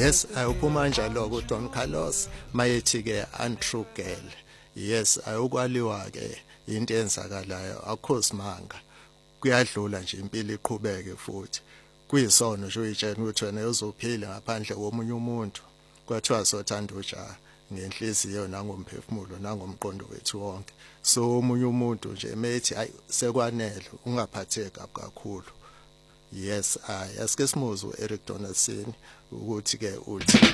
Yes, uphuma njalo ku Don Carlos mayethi ke untrue girl. Yes, ayokwaliwa ke into enzakalayo akho simanga. Kuyadlula nje impilo iqhubeke futhi. Kuyisono nje uyitshela ukuthi wena uzophila ngaphandle komunye umuntu. Kwathiwa sothanda ujaha ngenhliziyo nangomphefumulo nangomqondo wethu wonke. So umunye umuntu nje methi ayi sekwanele ungaphatheki kakhulu. Yes, asike simuzo Eric Donaldson ukuthi ke uthi